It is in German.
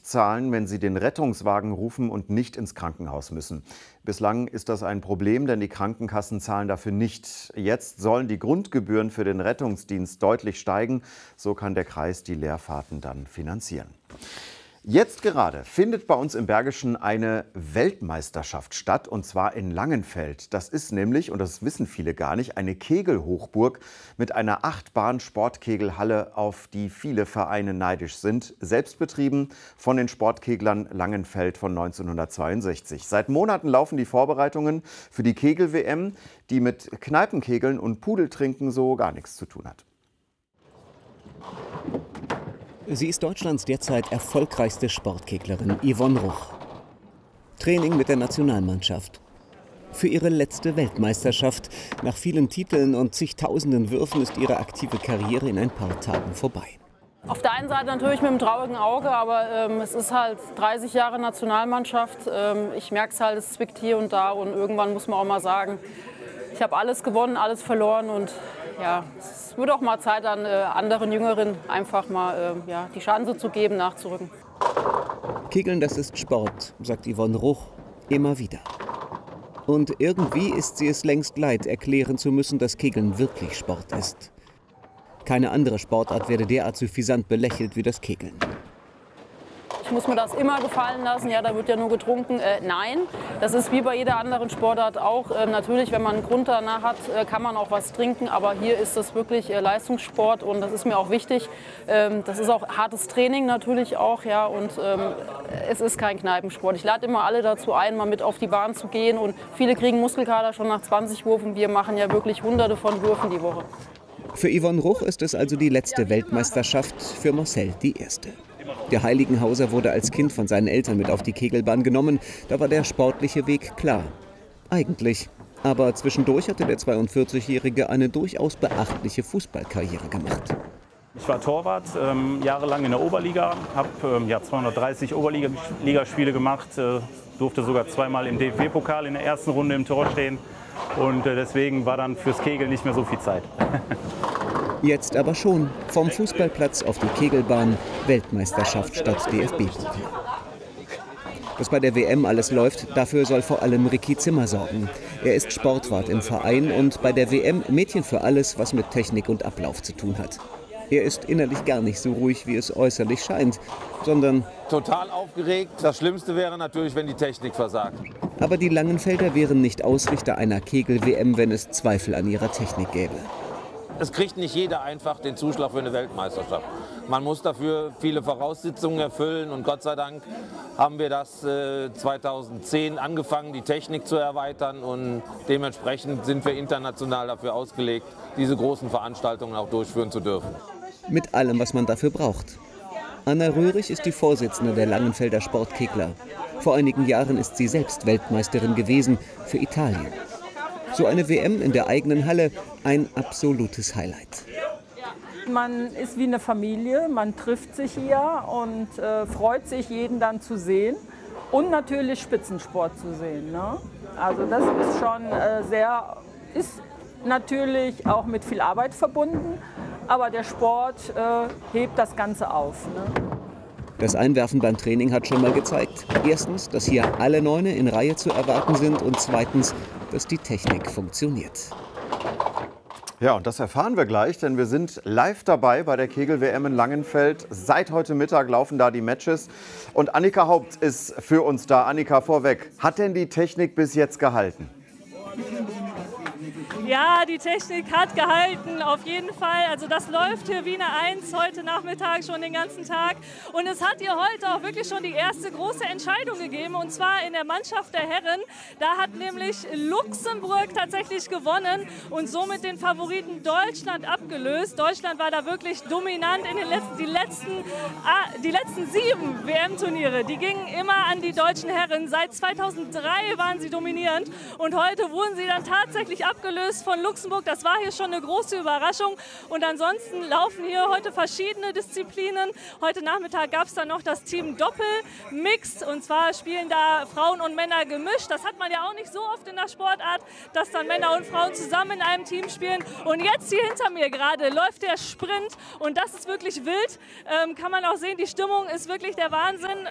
zahlen, wenn sie den Rettungswagen rufen und nicht ins Krankenhaus müssen. Bislang ist das ein Problem, denn die Krankenkassen zahlen dafür nicht. Jetzt sollen die Grundgebühren für den Rettungsdienst deutlich steigen. So kann der Kreis die Leerfahrten dann finanzieren. Jetzt gerade findet bei uns im Bergischen eine Weltmeisterschaft statt, und zwar in Langenfeld. Das ist nämlich, und das wissen viele gar nicht, eine Kegelhochburg mit einer 8-Bahn-Sportkegelhalle, auf die viele Vereine neidisch sind. Selbst betrieben von den Sportkeglern Langenfeld von 1962. Seit Monaten laufen die Vorbereitungen für die Kegel-WM, die mit Kneipenkegeln und Pudeltrinken so gar nichts zu tun hat. Sie ist Deutschlands derzeit erfolgreichste Sportkeglerin, Yvonne Ruch. Training mit der Nationalmannschaft. Für ihre letzte Weltmeisterschaft. Nach vielen Titeln und zigtausenden Würfen ist ihre aktive Karriere in ein paar Tagen vorbei. Auf der einen Seite natürlich mit einem traurigen Auge, aber es ist halt 30 Jahre Nationalmannschaft. Ich merke es halt, es zwickt hier und da, und irgendwann muss man auch mal sagen, ich habe alles gewonnen, alles verloren, und ja, es wird auch mal Zeit, an anderen Jüngeren einfach mal die Chance zu geben, nachzurücken. Kegeln, das ist Sport, sagt Yvonne Ruch immer wieder. Und irgendwie ist sie es längst leid, erklären zu müssen, dass Kegeln wirklich Sport ist. Keine andere Sportart werde derart suffisant belächelt wie das Kegeln. Ich muss mir das immer gefallen lassen, ja, da wird ja nur getrunken. Nein, das ist wie bei jeder anderen Sportart auch. Natürlich, wenn man einen Grund danach hat, kann man auch was trinken, aber hier ist das wirklich Leistungssport, und das ist mir auch wichtig. Das ist auch hartes Training natürlich auch, ja, und es ist kein Kneipensport. Ich lade immer alle dazu ein, mal mit auf die Bahn zu gehen, und viele kriegen Muskelkater schon nach 20 Würfen. Wir machen ja wirklich Hunderte von Würfen die Woche. Für Yvonne Ruch ist es also die letzte Weltmeisterschaft, für Marcel die erste. Der Heiligenhauser wurde als Kind von seinen Eltern mit auf die Kegelbahn genommen. Da war der sportliche Weg klar. Eigentlich. Aber zwischendurch hatte der 42-Jährige eine durchaus beachtliche Fußballkarriere gemacht. Ich war Torwart, jahrelang in der Oberliga, habe 230 Oberligaspiele gemacht, durfte sogar zweimal im DFB-Pokal in der ersten Runde im Tor stehen. Und deswegen war dann fürs Kegeln nicht mehr so viel Zeit. Jetzt aber schon. Vom Fußballplatz auf die Kegelbahn, Weltmeisterschaft statt DFB-Pokal. Dass bei der WM alles läuft, dafür soll vor allem Ricky Zimmer sorgen. Er ist Sportwart im Verein und bei der WM Mädchen für alles, was mit Technik und Ablauf zu tun hat. Er ist innerlich gar nicht so ruhig, wie es äußerlich scheint, sondern total aufgeregt. Das Schlimmste wäre natürlich, wenn die Technik versagt. Aber die Langenfelder wären nicht Ausrichter einer Kegel-WM, wenn es Zweifel an ihrer Technik gäbe. Es kriegt nicht jeder einfach den Zuschlag für eine Weltmeisterschaft. Man muss dafür viele Voraussetzungen erfüllen, und Gott sei Dank haben wir das 2010 angefangen, die Technik zu erweitern, und dementsprechend sind wir international dafür ausgelegt, diese großen Veranstaltungen auch durchführen zu dürfen. Mit allem, was man dafür braucht. Anna Röhrig ist die Vorsitzende der Langenfelder Sportkegler. Vor einigen Jahren ist sie selbst Weltmeisterin gewesen für Italien. So eine WM in der eigenen Halle, ein absolutes Highlight. Man ist wie eine Familie, man trifft sich hier und freut sich, jeden dann zu sehen. Und natürlich Spitzensport zu sehen, ne? Also das ist schon ist natürlich auch mit viel Arbeit verbunden, aber der Sport hebt das Ganze auf, ne? Das Einwerfen beim Training hat schon mal gezeigt. Erstens, dass hier alle Neune in Reihe zu erwarten sind, und zweitens, dass die Technik funktioniert. Ja, und das erfahren wir gleich, denn wir sind live dabei bei der Kegel-WM in Langenfeld. Seit heute Mittag laufen da die Matches. Und Annika Haupt ist für uns da. Annika, vorweg, hat denn die Technik bis jetzt gehalten? Ja, die Technik hat gehalten, auf jeden Fall. Also das läuft hier wie eine Eins heute Nachmittag schon den ganzen Tag. Und es hat hier heute auch wirklich schon die erste große Entscheidung gegeben, und zwar in der Mannschaft der Herren. Da hat nämlich Luxemburg tatsächlich gewonnen und somit den Favoriten Deutschland abgelöst. Deutschland war da wirklich dominant in die letzten 7 WM-Turniere. Die gingen immer an die deutschen Herren. Seit 2003 waren sie dominierend, und heute wurden sie dann tatsächlich abgelöst von Luxemburg. Das war hier schon eine große Überraschung. Und ansonsten laufen hier heute verschiedene Disziplinen. Heute Nachmittag gab es dann noch das Team Doppel Mixed. Und zwar spielen da Frauen und Männer gemischt. Das hat man ja auch nicht so oft in der Sportart, dass dann Männer und Frauen zusammen in einem Team spielen. Und jetzt hier hinter mir gerade läuft der Sprint. Und das ist wirklich wild. Kann man auch sehen, die Stimmung ist wirklich der Wahnsinn.